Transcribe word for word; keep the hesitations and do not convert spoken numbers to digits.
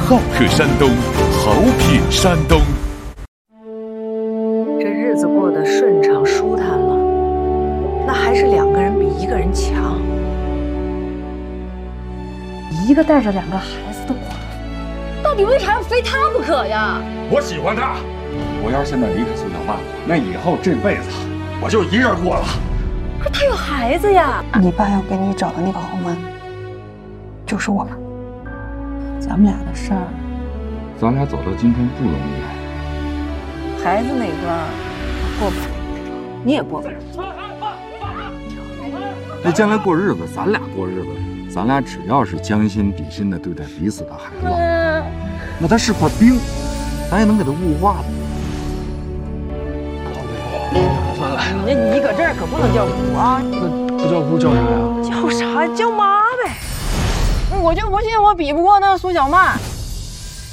好客山东，好品山东。 这日子过得顺畅舒坦了，那还是两个人比一个人强。 一个带着两个孩子的寡妇，到底为啥要非他不可呀？ 我喜欢他，我要是现在离开苏小曼，那以后这辈子我就一人过了。 可他有孩子呀！ 你爸要给你找的那个豪门，就是我们。咱们俩的事儿， 咱俩走到今天不容易。 孩子那关过不了，你也过不了。 那将来过日子，咱俩过日子，咱俩只要是将心比心的对待彼此的孩子，那他是块冰，咱也能给他雾化的。 算了， 你你搁这儿可不能叫姑啊！ 那不叫姑叫啥呀？ 叫啥？叫妈呗！我就不信我比不过那苏小曼。